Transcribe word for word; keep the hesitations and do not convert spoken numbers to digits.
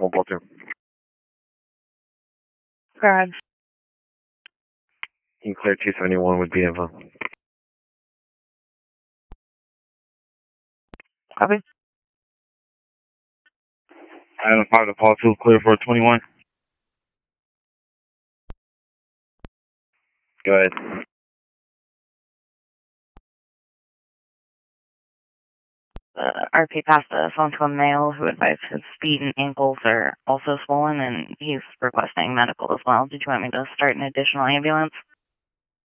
one four two. God. You can clear two seventy-one with B info. Copy. Item five to Paul two, clear for twenty-one. Go ahead. Uh, R P passed a phone to a male who advised his feet and ankles are also swollen, and he's requesting medical as well. Did you want me to start an additional ambulance?